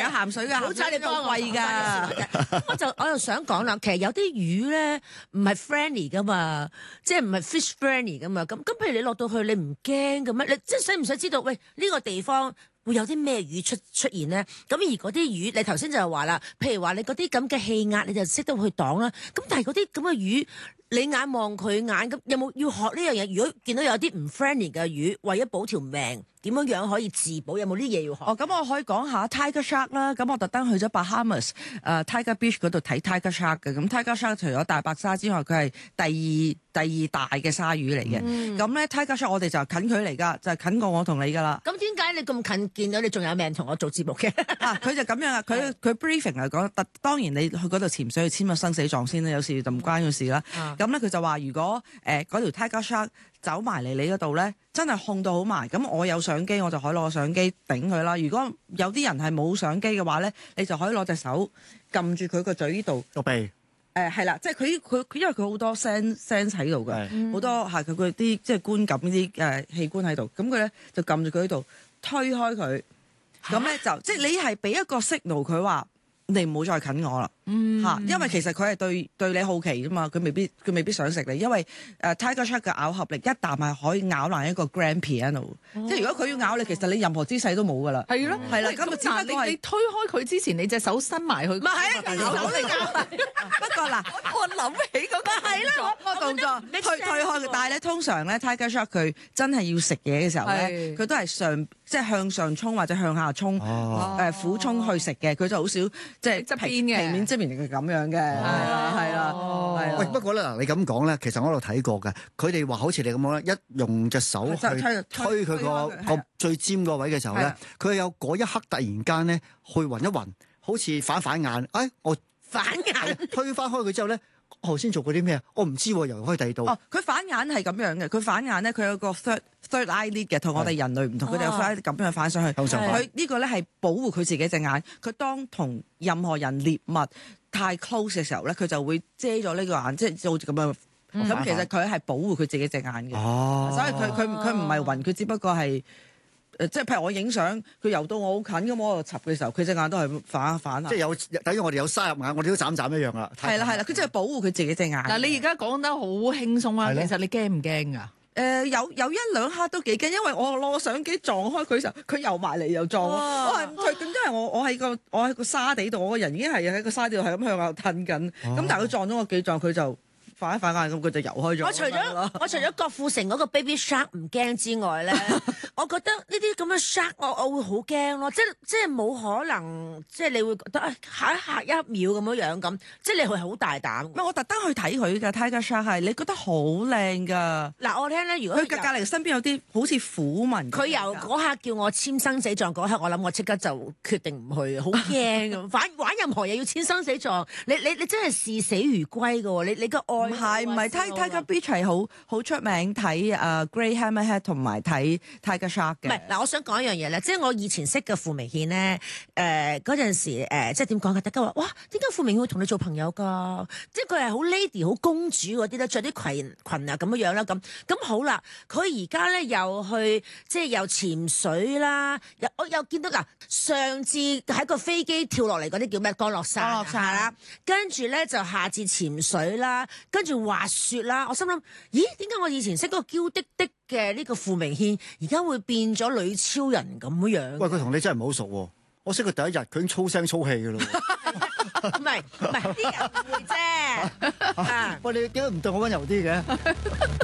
有鹹水㗎， 好彩你幫我貴㗎。 我又想講啦，其實有啲魚咧唔係 friendly 噶嘛，即係唔係 fish friendly 噶嘛。咁譬如你落到去，你唔驚嘅咩？你即係使唔使知道？喂，呢個地方會有啲咩魚出現咧？咁而嗰啲魚，你頭先就係話啦，譬如話你嗰啲咁嘅氣壓，你就識得去擋啦。咁但係嗰啲咁嘅魚，你眼望佢眼，咁有冇要學呢樣嘢？如果見到有啲唔 friendly 嘅魚，為咗保條命，點樣可以自保？有冇啲嘢要學？ 咁我可以講下 Tiger Shark 啦。咁我特登去咗 Bahamas Tiger Beach 嗰度睇 Tiger Shark 嘅。咁 Tiger Shark 除咗大白鯊之外，佢係第二大嘅鯊魚嚟嘅。咁咧 Tiger Shark 我哋就近距離㗎，就係近過我同你㗎啦。 咁點解你咁近見到你仲有命同我做節目嘅？ 佢就咁樣啊！佢 briefing 嚟講，當然你去嗰度潛水去簽個生死狀先啦，有時就唔關佢事啦。咁咧佢就話，如果嗰條 Tiger Shark 走埋嚟你嗰度咧，真係控到好埋，咁我有相機，我就可以攞個相機頂佢啦。如果有啲人係冇相機嘅話咧，你就可以攞隻手撳住佢個嘴呢度個鼻。 係啦，即係佢因為佢好多 sense 喺度嘅，好多係佢啲即係觀感呢啲器官喺度，咁佢咧就撳住佢喺度推開佢，咁咧就即係你係俾一個 signal 佢話你唔好再近我啦。因為其實佢係對你好奇啫嘛，佢未必想食你，因為Tiger Shark 嘅咬合力一啖係可以咬爛一個 grand piano，即係如果佢要咬你，其實你任何姿勢都冇噶啦。 係咯， 係啦，咁就只不過你推開佢之前，你隻手伸埋去， 唔係咬到你咬。不過嗱， 我諗起嗰個係啦， 個動作推開佢，但係咧通常咧 Tiger Shark 佢真係要食嘢嘅時候咧，佢都係即係向上衝或者向下衝，俯衝去食嘅，佢就好少即係側邊嘅平面側面嚟嘅咁樣嘅，係啦。 喂，不過咧嗱，你咁講咧，其實我喺度睇過嘅，佢哋話好似你咁樣咧，一用隻手去推佢個最尖個位嘅時候咧，佢有嗰一刻突然間咧去暈一暈，好似反眼，我反眼推翻開佢之後咧，我頭先做過啲咩啊？我唔知喎，又開第二度。 佢反眼係咁樣嘅，佢反眼咧，佢有個 third eyelid 嘅，同我哋人類唔同，佢哋有 third eyelid 咁樣反上去。佢呢個咧係保護佢自己隻眼，佢當同任何人獵物太 close 嘅時候咧，佢就會遮咗呢個眼，即係好似咁樣。咁其實佢係保護佢自己隻眼嘅，所以佢唔係暈，佢只不過係即係譬如我影相，佢游到我好近咁，我插嘅時候，佢隻眼都係反。即係等於我哋有沙入眼，我哋都眨一樣啦。 係啦，佢真係保護佢自己隻眼。 嗱，你而家講得好輕鬆啊，其實你驚唔驚㗎？ 有一兩刻都幾驚，因為我攞相機撞開佢時候，佢游埋嚟又撞我。我係佢咁，因為我喺個沙地度，我個人已經係喺個沙地度係咁向後褪緊。咁但係佢撞咗我幾撞，佢就反眼咁，佢就游開咗。 我除咗郭富城嗰個 Baby Shark 唔驚之外咧，我覺得呢啲咁嘅 shark 我會好驚咯，即係冇可能，即係你會覺得下一秒咁樣咁，即係你係好大膽。 我特登去睇佢嘅 Tiger Shark 係，你覺得好靚㗎。 嗱，我聽咧，如果佢隔離身邊有啲好似虎紋， 佢由嗰刻叫我簽生死狀嗰刻，我諗我即刻就決定唔去，好驚咁。玩任何嘢要簽生死狀，你真係視死如歸㗎喎，你個愛。 唔係 Tiger Beach 係好出名睇Grey Hammerhead 同埋睇 Tiger Shark 嘅。 唔係嗱，我想講一樣嘢咧，即係我以前識嘅傅明憲咧，嗰陣時即係點講嘅？大家話哇，點解傅明憲會同你做朋友㗎？即係佢係好 lady 好公主嗰啲咧，着啲裙啊咁樣啦咁好啦。佢而家咧又去即係又潛水啦，我又見到嗱，上至喺個飛機跳落嚟嗰啲叫咩降落傘啦，跟住咧就下至潛水啦，跟住滑雪啦，我心諗，咦？點解我以前識嗰個嬌滴滴嘅呢個傅明憲，而家會變咗女超人咁樣？ 喂，佢同你真係唔好熟喎！我識佢第一日，佢已經粗聲粗氣㗎咯。 唔係啲人會啫。 喂，你點解唔對我溫柔啲嘅？